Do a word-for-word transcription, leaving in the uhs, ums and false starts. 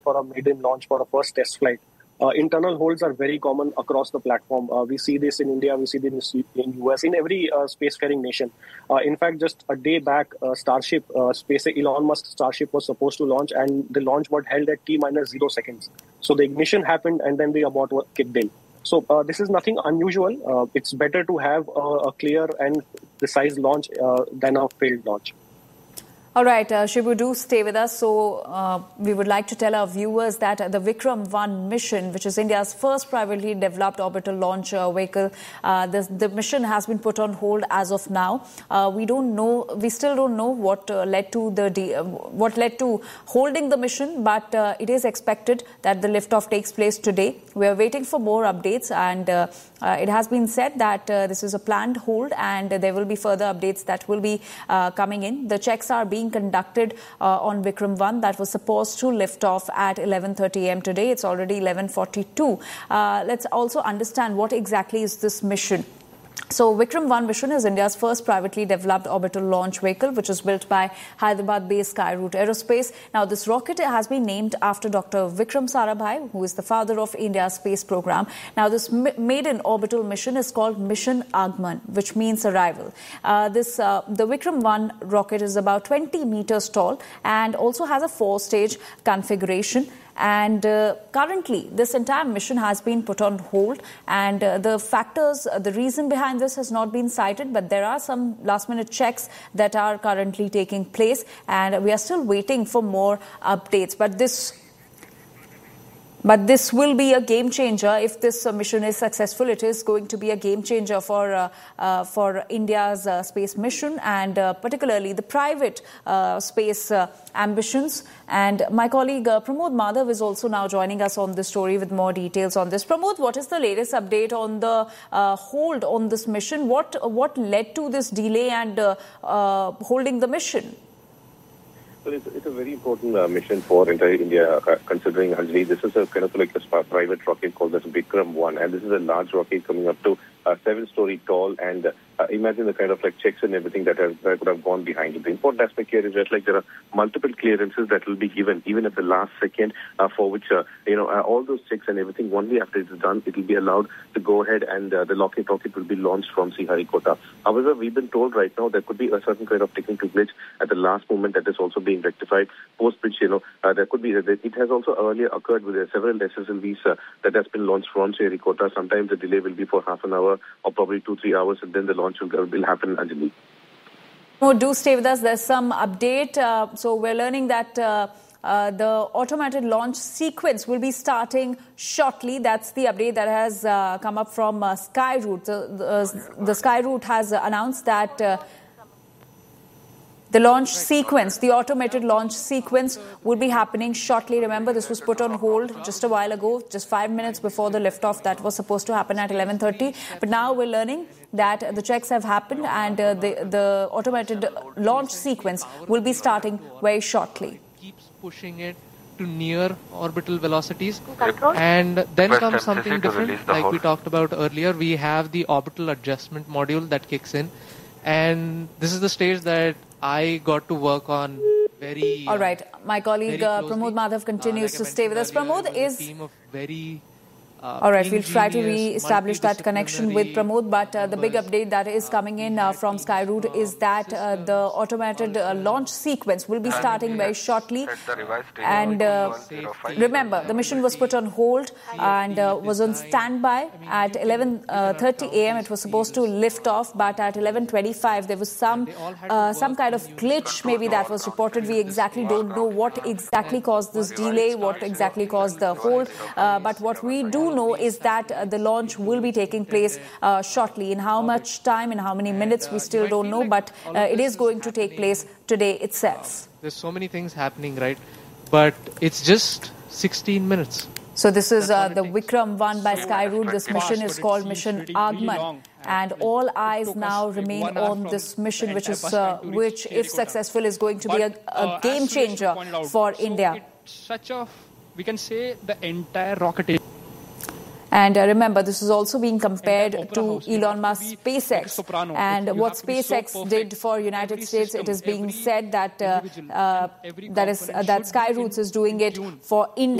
for a maiden launch for a first test flight. Uh, internal holds are very common across the platform. Uh, we see this in India, we see this in U S, in every uh, spacefaring nation. Uh, in fact, just a day back, uh, Starship, uh, Space Elon Musk Starship was supposed to launch, and the launch was held at T minus zero seconds. So the ignition happened, and then the abort was kicked in. So uh, this is nothing unusual. Uh, it's better to have a, a clear and precise launch uh, than a failed launch. All right, uh, Shibu, do stay with us. So uh, we would like to tell our viewers that uh, the Vikram one mission, which is India's first privately developed orbital launch uh, vehicle, uh, the, the mission has been put on hold as of now. Uh, we don't know, we still don't know what uh, led to the de- uh, what led to holding the mission, but uh, it is expected that the liftoff takes place today. We are waiting for more updates, and uh, uh, it has been said that uh, this is a planned hold, and uh, there will be further updates that will be uh, coming in. The checks are being conducted uh, on Vikram one that was supposed to lift off at eleven thirty a m today. It's already eleven forty-two. Uh, let's also understand what exactly is this mission. So Vikram one mission is India's first privately developed orbital launch vehicle, which is built by Hyderabad-based Skyroot Aerospace. Now, this rocket has been named after Doctor Vikram Sarabhai, who is the father of India's space program. Now, this maiden orbital mission is called Mission Agman, which means arrival. Uh, this uh, the Vikram one rocket is about twenty meters tall and also has a four-stage configuration. And uh, currently, this entire mission has been put on hold, and uh, the factors, uh, the reason behind this has not been cited, but there are some last-minute checks that are currently taking place, and we are still waiting for more updates. But this But this will be a game changer if this uh, mission is successful. It is going to be a game changer for uh, uh, for India's uh, space mission, and uh, particularly the private uh, space uh, ambitions. And my colleague uh, Pramod Madhav is also now joining us on this story with more details on this. Pramod, what is the latest update on the uh, hold on this mission? What what led to this delay and uh, uh, holding the mission? Well, it's, it's a very important uh, mission for entire India, uh, considering, Anjali, this is a kind of like a private rocket called as Vikram one, and this is a large rocket coming up to uh, seven-story tall, and uh, uh, imagine the kind of like checks and everything that, has, that could have gone behind it. The important aspect here is that like there are multiple clearances that will be given, even at the last second, uh, for which, uh, you know, uh, all those checks and everything, only after it is done, it will be allowed to go ahead, and uh, the rocket rocket will be launched from Sriharikota. However, we've been told right now there could be a certain kind of technical glitch at the last moment that is also being rectified. Post which, you know, uh, there could be, uh, it has also earlier occurred with uh, several S S L Vs uh, that has been launched from Sriharikota. Sometimes the delay will be for half an hour or probably two, three hours, and then the launch will, will happen, Anjali. Oh, do stay with us. There's some update. Uh, so we're learning that uh, uh, the automated launch sequence will be starting shortly. That's the update that has uh, come up from uh, Skyroot. The, the, the Skyroot has announced that uh, the launch sequence, the automated launch sequence, will be happening shortly. Remember, this was put on hold just a while ago, just five minutes before the liftoff that was supposed to happen at eleven thirty. But now we're learning that the checks have happened, and uh, the, the automated launch sequence will be starting very shortly. Keeps pushing it to near orbital velocities, and then comes something different. Like we talked about earlier, we have the orbital adjustment module that kicks in, and this is the stage that I got to work on very. All right, my colleague uh, Pramod Madhav continues uh, like to stay with us. Pramod is. A team of very Uh, All right, we'll try to re-establish that connection with Pramod, but uh, the big update that is coming in uh, from Skyroot is that uh, the automated uh, launch sequence will be starting very shortly. And uh, remember, the mission was put on hold and uh, was on standby at eleven thirty a m It was supposed to lift off, but at eleven twenty-five there was some uh, some kind of glitch maybe that was reported. We exactly don't know what exactly caused this delay, what exactly caused the hold, uh, but what we do know is that uh, the launch will be taking place uh, shortly. In how much time, in how many minutes, we still don't know, but uh, it is going to take place today itself. There's so many things happening, right? But it's just sixteen minutes. So this is uh, the Vikram one by Skyroot. This mission is called Mission Agman, and all eyes now remain on this mission, which is uh, which, if successful, is going to be a, a game changer for India. Such a, we can say, the entire rocket. And uh, remember, this is also being compared to Elon Musk's SpaceX. And what SpaceX did for United States, it is being said that uh, uh, that is uh, that Skyroutes is doing it for India.